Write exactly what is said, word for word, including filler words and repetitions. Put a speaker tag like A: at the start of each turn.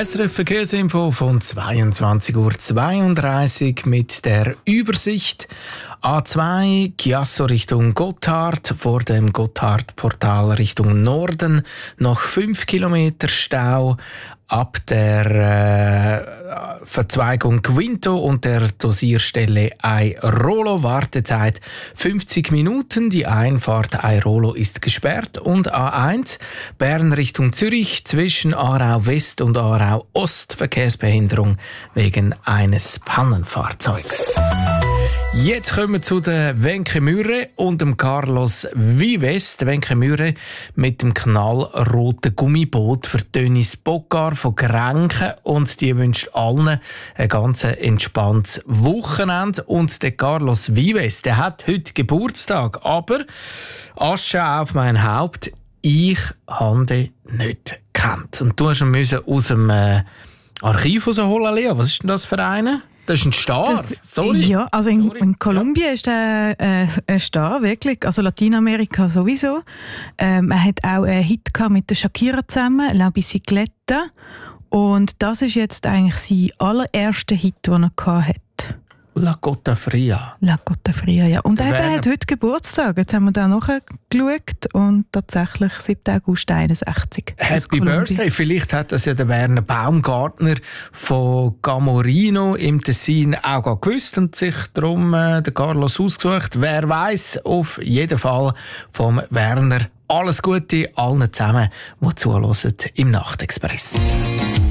A: S R F Verkehrsinfo von zweiundzwanzig Uhr zweiunddreißig mit der Übersicht. A zwei Chiasso Richtung Gotthard, vor dem Gotthardportal Richtung Norden noch fünf Kilometer Stau. Ab der äh, Verzweigung Quinto und der Dosierstelle Airolo Wartezeit fünfzig Minuten. Die Einfahrt Airolo ist gesperrt. Und A eins Bern Richtung Zürich zwischen Aarau West und Aarau Ost Verkehrsbehinderung wegen eines Pannenfahrzeugs. Jetzt kommen wir zu der Wenke Mühre und dem Carlos Vives. Der Wenke Mühre mit dem knallroten Gummiboot für Dennis Bogar von Grenken. Und die wünscht allen ein ganz entspanntes Wochenende. Und der Carlos Vives, der hat heute Geburtstag. Aber Asche auf mein Haupt, ich habe den nicht gekannt. Und du musst ihn aus dem äh, Archiv rausholen, Lea. Was ist denn das für eine? Das ist ein Star.
B: Das,
A: Sorry.
B: Ja, also in,
A: Sorry.
B: in Kolumbien ja. ist er äh, ein Star, wirklich. Also Lateinamerika sowieso. Ähm, er hat auch einen Hit gehabt mit der Shakira zusammen, La Bicicleta. Und das ist jetzt eigentlich sein allererster Hit, den er hatte.
A: La Cotta Fria.
B: La Cotta Fria, ja. Und
A: Der
B: er hat heute Geburtstag. Jetzt haben wir da nachgeschaut und tatsächlich siebten August einundsechzig.
A: Happy Birthday. Vielleicht hat das ja der Werner Baumgartner von Gamorino im Tessin auch gewusst und sich darum äh, den Carlos ausgesucht. Wer weiß, auf jeden Fall vom Werner alles Gute allen zusammen, die zuhören im Nachtexpress.